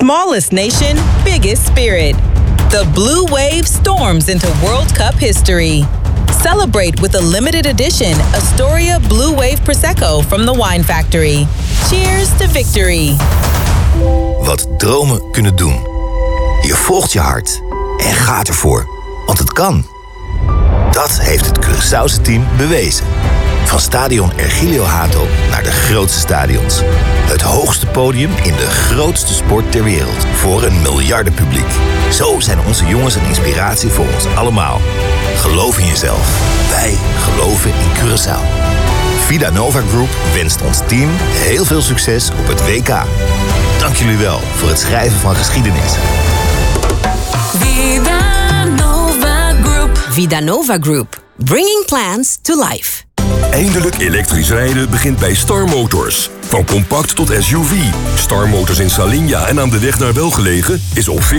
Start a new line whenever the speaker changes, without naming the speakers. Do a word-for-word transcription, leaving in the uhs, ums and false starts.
Smallest nation, biggest spirit. The Blue Wave storms into World Cup history. Celebrate with a limited edition Astoria Blue Wave Prosecco from the Wine Factory. Cheers to victory.
Wat dromen kunnen doen. Je volgt je hart en gaat ervoor, want het kan. Dat heeft het Curaçaose team bewezen. Van stadion Ergilio Hato naar de grootste stadions. Het hoogste podium in de grootste sport ter wereld. Voor een miljardenpubliek. Zo zijn onze jongens een inspiratie voor ons allemaal. Geloof in jezelf. Wij geloven in Curaçao. Vida Nova Group wenst ons team heel veel succes op het W K. Dank jullie wel voor het schrijven van geschiedenis.
Vida Nova Group. Vida Nova Group. Bringing plans to life.
Eindelijk elektrisch rijden begint bij Star Motors. Van compact tot S U V. Star Motors in Salinja en aan de weg naar Welgelegen is op